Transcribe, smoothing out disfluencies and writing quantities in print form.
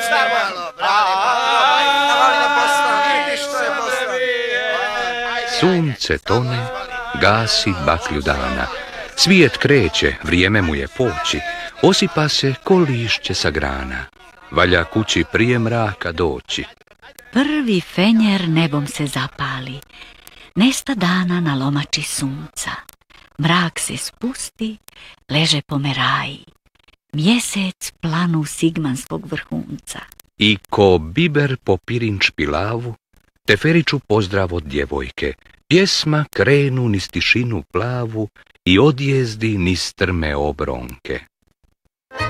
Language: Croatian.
Sunce tone, gasi baklju dana. Svijet kreće, vrijeme mu je poći, osipa se ko lišće sa grana. Valja kući prije mraka doći. Prvi fenjer nebom se zapali, nesta dana na lomači sunca. Mrak se spusti, leže pomeraji, mjesec planu sigmanskog vrhunca. I ko biber po pirinč pilavu, teferiću pozdrav od djevojke, pjesma krenu niz tišinu plavu i odjezdi niz strme obronke.